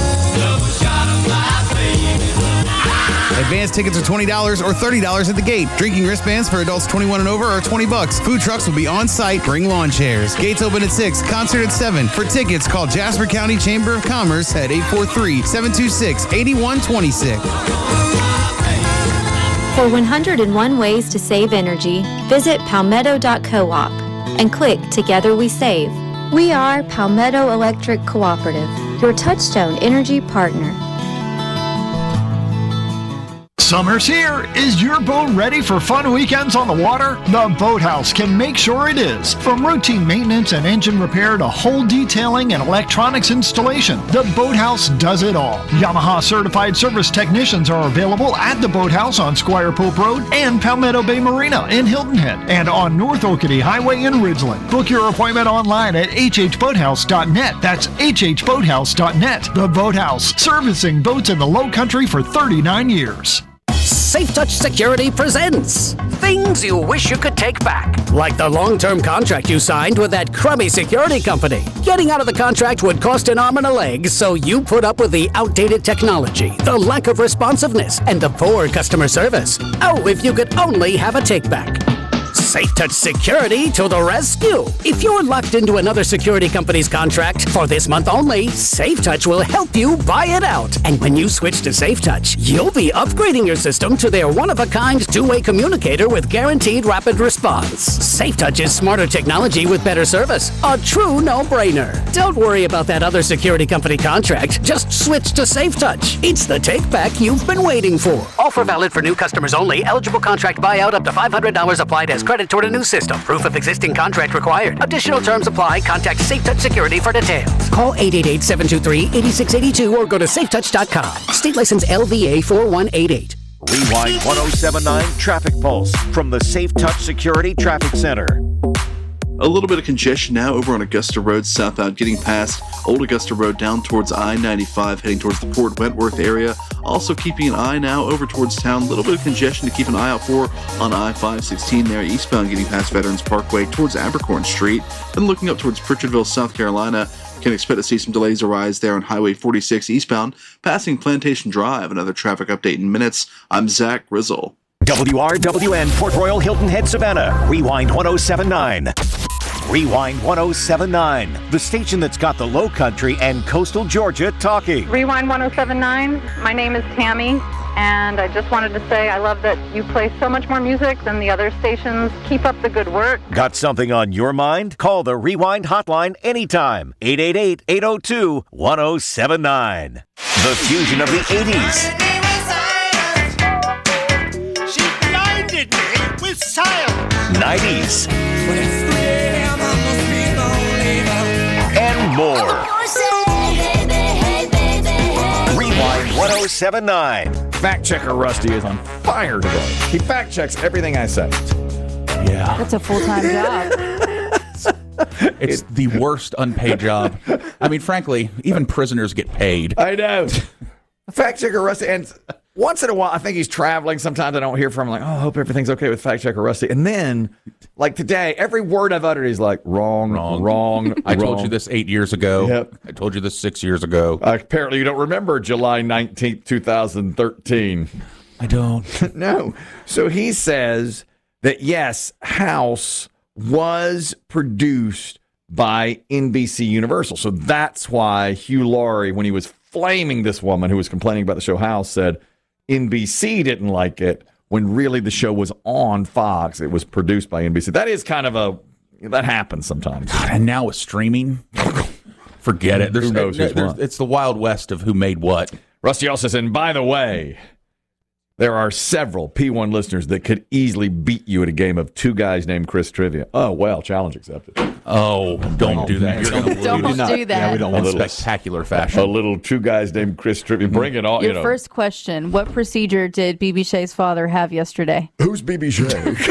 Advance tickets are $20 or $30 at the gate. Drinking wristbands for adults 21 and over are $20. Food trucks will be on site. Bring lawn chairs. Gates open at 6. Concert at 7. For tickets, call Jasper County Chamber of Commerce at 843-726-8126. For 101 ways to save energy, visit palmetto.coop and click Together We Save. We are Palmetto Electric Cooperative, your Touchstone energy partner. Summer's here. Is your boat ready for fun weekends on the water? The Boathouse can make sure it is. From routine maintenance and engine repair to hull detailing and electronics installation, the Boathouse does it all. Yamaha certified service technicians are available at the Boathouse on Squire Pope Road and Palmetto Bay Marina in Hilton Head and on North Oakity Highway in Ridgeland. Book your appointment online at hhboathouse.net. That's hhboathouse.net. The Boathouse, servicing boats in the Low Country for 39 years. Safe Touch Security presents Things You Wish You Could Take Back. Like the long-term contract you signed with that crummy security company. Getting out of the contract would cost an arm and a leg, so you put up with the outdated technology, the lack of responsiveness, and the poor customer service. Oh, if you could only have a take-back. Safe Touch Security to the rescue. If you're locked into another security company's contract, for this month only, Safe Touch will help you buy it out. And when you switch to Safe Touch, you'll be upgrading your system to their one-of-a-kind two-way communicator with guaranteed rapid response. Safe Touch is smarter technology with better service. A true no-brainer. Don't worry about that other security company contract. Just switch to Safe Touch. It's the take-back you've been waiting for. Offer valid for new customers only. Eligible contract buyout up to $500 applied as credit toward a new system. Proof of existing contract required. Additional terms apply. Contact Safe Touch Security for details. Call 888-723-8682 or go to safetouch.com. State license LVA 4188. Rewind 1079 Traffic Pulse from the Safe Touch Security Traffic Center. A little bit of congestion now over on Augusta Road southbound, getting past Old Augusta Road down towards I-95, heading towards the Port Wentworth area. Also keeping an eye now over towards town. A little bit of congestion to keep an eye out for on I-516 there, eastbound, getting past Veterans Parkway towards Abercorn Street. Then looking up towards Pritchardville, South Carolina, can expect to see some delays arise there on Highway 46 eastbound, passing Plantation Drive. Another traffic update in minutes. I'm Zach Rizzle. WRWN Port Royal Hilton Head Savannah. Rewind 1079. Rewind 1079, the station that's got the Low Country and coastal Georgia talking. Rewind 1079, my name is Tammy, and I just wanted to say I love that you play so much more music than the other stations. Keep up the good work. Got something on your mind? Call the Rewind hotline anytime. 888-802-1079. The fusion of the 80s. She blinded me with silence. 90s. And more. Rewind 1079. Fact checker Rusty is on fire today. He fact checks everything I say. Yeah. That's a full-time job. It's the worst unpaid job. I mean, frankly, even prisoners get paid. I know. Fact checker Rusty, and once in a while, I think he's traveling. Sometimes I don't hear from him. Like, oh, I hope everything's okay with fact checker Rusty. And then, like today, every word I've uttered, he's like, wrong. I told you this 8 years ago. Yep. I told you this 6 years ago. Apparently, you don't remember July 19th, 2013. I don't. No. So he says that, yes, House was produced by NBC Universal. So that's why Hugh Laurie, when he was flaming this woman who was complaining about the show House, said NBC didn't like it, when really the show was on Fox. It was produced by NBC. That is kind of that happens sometimes. God, and now with streaming, forget it. Who knows who's what? It's the Wild West of who made what. Rusty also says, and by the way, there are several P1 listeners that could easily beat you at a game of Two Guys Named Chris Trivia. Oh, well, challenge accepted. Oh, don't do that. You're gonna Don't lose. do that. Yeah, we don't want spectacular fashion. A little Two Guys Named Chris Trivia. Bring it on. Your first question, what procedure did B.B. Shea's father have yesterday? Who's B.B. Shea?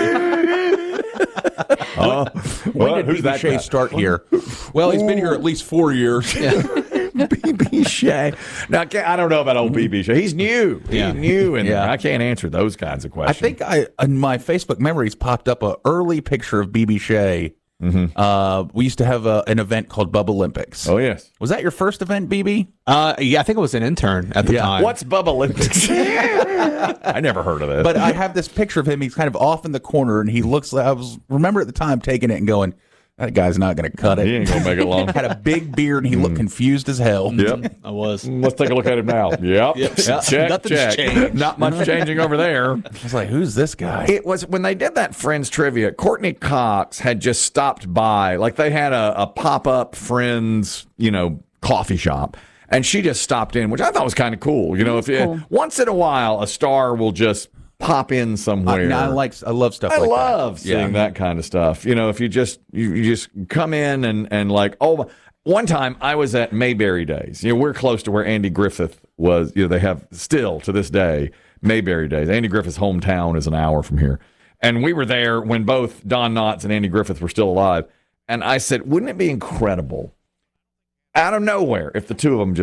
When did B.B. Shea start here? Well, he's been here at least 4 years. B.B. Shea. Now, I don't know about old B.B. Shea. He's new. He's new, and I can't answer those kinds of questions. I think in my Facebook memories popped up an early picture of B.B. Shea. Mm-hmm. We used to have an event called Bubba Olympics. Oh, yes. Was that your first event, BB? Yeah, I think it was an intern at the time. What's Bubba Olympics? I never heard of this. But I have this picture of him. He's kind of off in the corner, and he looks like, remember at the time taking it and going, that guy's not going to cut it. He ain't going to make it long. Had a big beard, and he looked confused as hell. Yep. I was. Let's take a look at him now. Yep. Check, Nothing's check. changed. Not much changing over there. I was like, who's this guy? It was when they did that Friends trivia, Courtney Cox had just stopped by. Like they had a pop-up Friends, coffee shop. And she just stopped in, which I thought was kind of cool. Once in a while, a star will just pop in somewhere. I love stuff like that. I love seeing that kind of stuff. If you just come in and like, one time I was at Mayberry Days. We're close to where Andy Griffith was. They have still to this day Mayberry Days. Andy Griffith's hometown is an hour from here. And we were there when both Don Knotts and Andy Griffith were still alive. And I said, wouldn't it be incredible out of nowhere if the two of them just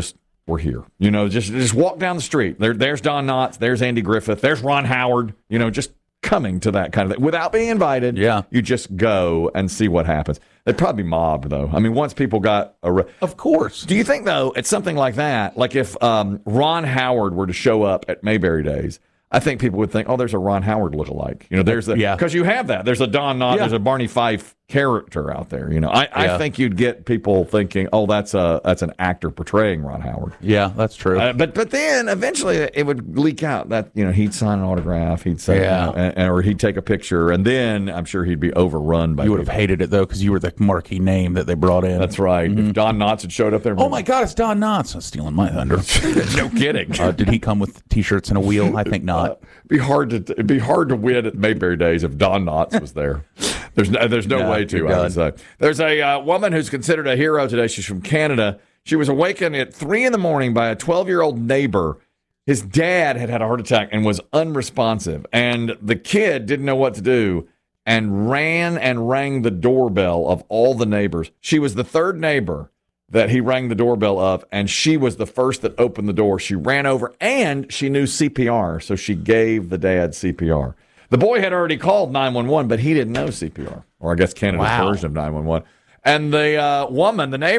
were here. You know, just walk down the street. There's Don Knotts, there's Andy Griffith, there's Ron Howard, you know, just coming to that kind of thing without being invited. Yeah. You just go and see what happens. They'd probably be mobbed, though. I mean, once people got of course. Do you think, though, it's something like that, like if Ron Howard were to show up at Mayberry Days, I think people would think, oh, there's a Ron Howard lookalike. You know, there's because you have that. There's a Don Knotts, there's a Barney Fife character out there. You know, I think you'd get people thinking, oh, that's an actor portraying Ron Howard. Yeah, that's true. But then eventually it would leak out that, you know, he'd sign an autograph, he'd say, or he'd take a picture, and then I'm sure he'd be overrun by. You would have hated it though, because you were the marquee name that they brought in. That's right. If Don Knotts had showed up there, oh my God, it's Don Knotts! I'm stealing my thunder. No kidding. Did he come with T-shirts and a wheel? I think not. It'd be hard to win at Mayberry Days if Don Knotts was there. There's no way to. I would say. There's a woman who's considered a hero today. She's from Canada. She was awakened at 3 a.m. by a 12-year-old neighbor. His dad had a heart attack and was unresponsive, and the kid didn't know what to do and ran and rang the doorbell of all the neighbors. She was the third neighbor that he rang the doorbell of, and she was the first that opened the door. She ran over, and she knew CPR, so she gave the dad CPR. The boy had already called 911, but he didn't know CPR, or I guess Canada's version of 911. And the woman, the neighbor,